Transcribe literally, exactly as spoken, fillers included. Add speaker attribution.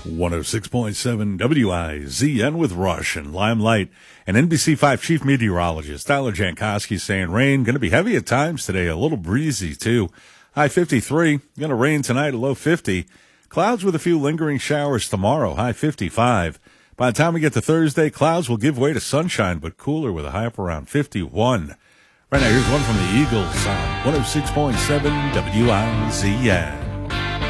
Speaker 1: one oh six point seven W I Z N with Rush and Limelight. And N B C five chief meteorologist Tyler Jankowski saying rain going to be heavy at times today, a little breezy too. High fifty-three, going to rain tonight, a low fifty. Clouds with a few lingering showers tomorrow, high fifty-five. By the time we get to Thursday, clouds will give way to sunshine, but cooler with a high up around fifty-one. Right now, here's one from the Eagles on one oh six point seven W I Z N.